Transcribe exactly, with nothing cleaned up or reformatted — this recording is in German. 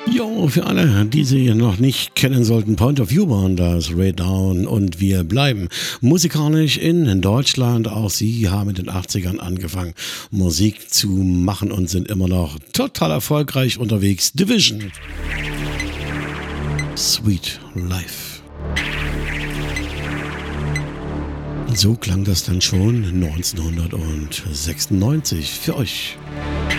Jo, für alle, die sie noch nicht kennen sollten, Point of View waren das, Ray Down und wir bleiben musikalisch in Deutschland. Auch sie haben in den achtzigern angefangen, Musik zu machen und sind immer noch total erfolgreich unterwegs. Division. Sweet Life. So klang das dann schon neunzehnhundertsechsundneunzig für euch.